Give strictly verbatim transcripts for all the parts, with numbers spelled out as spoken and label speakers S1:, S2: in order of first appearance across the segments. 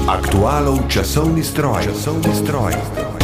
S1: Aktualov časovni stroj. Časovni stroj.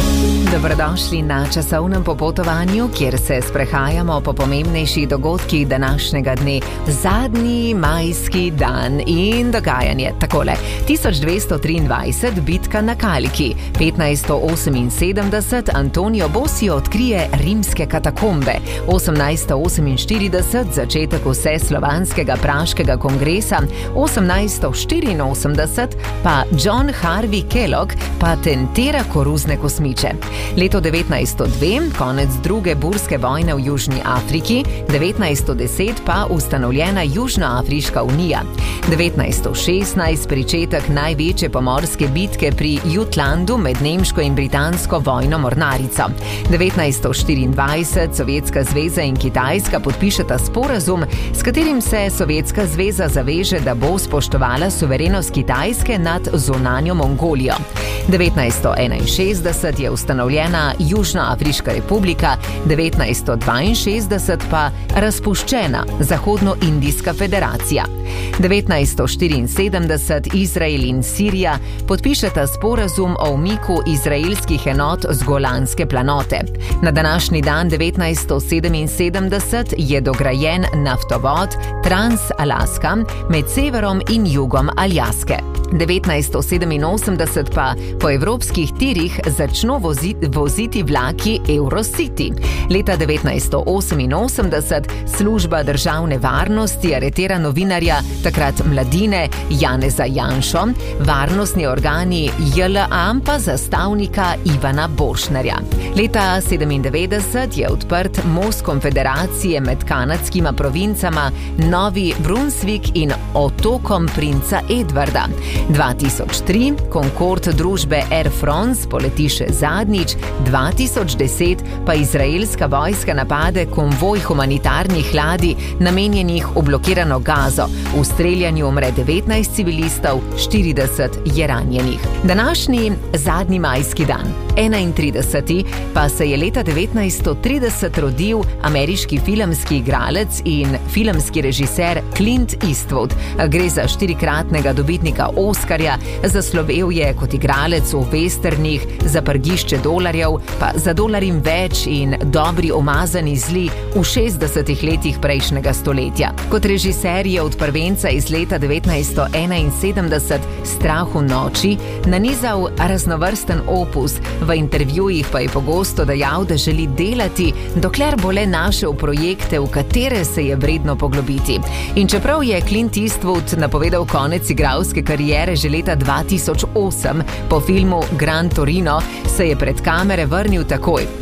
S2: Dobrodošli na časovnem popotovanju, kjer se sprehajamo po pomembnejših dogodkih današnjega dne. Zadnji majski dan in dogajanje. Takole, tisoč dvesto triindvajset bitka na Kaliki, petnajsto oseminsedemdeset Antonio Bosio odkrije rimske katakombe, osemnajsto oseminštirideset začetek vseslovanskega praškega kongresa, osemnajsto štiriinosemdeset pa John Harvey Kellogg patentira koruzne kosmiče. Leto devetnajststo dve, konec druge burske vojne v Južni Afriki, devetnajststo deset pa ustanovljena Južnoafriška unija. devetnajststo šestnajst pričetek največje pomorske bitke pri Jutlandu med nemško in britansko vojno mornarico. devetnajststo štiriindvajset Sovjetska zveza in Kitajska podpišeta sporazum, s katerim se Sovjetska zveza zaveže, da bo spoštovala suverenost Kitajske nad zunanjo Mongolijo. devetnajststo enainšestdeset je ustanovljena Južnoafriška republika, devetnajststo dvainšestdeset pa razpuščena Zahodnoindijska federacija. devetnajststo štiriinsedemdeset Izrael in Sirija podpišeta sporazum o umiku izraelskih enot z Golanske planote. Na današnji dan devetnajststo sedeminsedemdeset je dograjen naftovod Trans-Alaska med severom in jugom Aljaske. devetnajststo sedeminosemdeset pa po evropskih tirih začno voziti, voziti vlaki Eurocity. Leta devetnajststo oseminosemdeset služba državne varnosti aretira novinarja, takrat mladine, Janeza Janšo, varnostni organi J L A pa zastavnika Ivana Borštnerja. Leta sedemindevetdeset je odprt most konfederacije med kanadskima provincama Novi Brunsvik in otokom princa Edvarda. dva tisoč tri Concorde družbe Air France poleti še zadnjič, dva tisoč deset pa izraelska vojska napade konvoj humanitarnih ladij, namenjenih v blokirano Gazo. V streljanju umre devetnajst civilistov, štirideset je ranjenih. Današnji zadnji majski dan, enaintrideseti pa se je leta devetnajststo trideset rodil ameriški filmski igralec in filmski režiser Clint Eastwood. Gre za štirikratnega dobitnika Oskarja, zaslovel je kot igralec v westernih Za prgišče dolarjev, pa Za dolar in več in Dobri umazani zli v šestdesetih letih prejšnjega stoletja. Kot režiser je od prvenca iz leta devetnajststo enainsedemdeset Strah v noči nanizal raznovrsten opus, v intervjujih pa je pogosto dejal, da želi delati, dokler bo le našel projekte, v katere se je vredno poglobiti. In čeprav je Clint Eastwood napovedal konec igralske kariere že leta dva tisoč osem po filmu Gran Torino, se je pred kamere vrnil takoj.